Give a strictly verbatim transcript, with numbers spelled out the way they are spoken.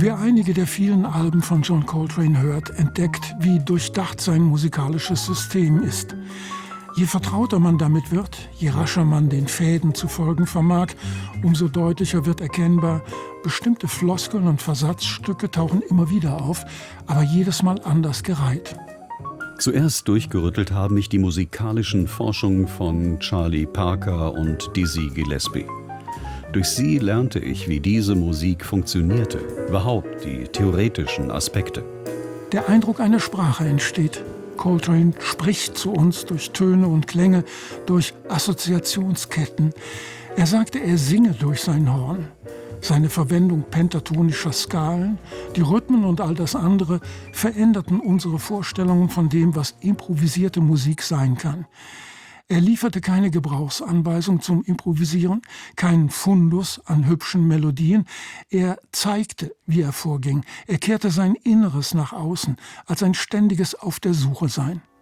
Wer einige der vielen Alben von John Coltrane hört, entdeckt, wie durchdacht sein musikalisches System ist. Je vertrauter man damit wird, je rascher man den Fäden zu folgen vermag, umso deutlicher wird erkennbar, bestimmte Floskeln und Versatzstücke tauchen immer wieder auf, aber jedes Mal anders gereiht. Zuerst durchgerüttelt haben mich die musikalischen Forschungen von Charlie Parker und Dizzy Gillespie. Durch sie lernte ich, wie diese Musik funktionierte, überhaupt die theoretischen Aspekte. Der Eindruck einer Sprache entsteht. Coltrane spricht zu uns durch Töne und Klänge, durch Assoziationsketten. Er sagte, er singe durch sein Horn. Seine Verwendung pentatonischer Skalen, die Rhythmen und all das andere veränderten unsere Vorstellungen von dem, was improvisierte Musik sein kann. Er lieferte keine Gebrauchsanweisung zum Improvisieren, keinen Fundus an hübschen Melodien. Er zeigte, wie er vorging. Er kehrte sein Inneres nach außen, als ein ständiges Auf der Suche sein.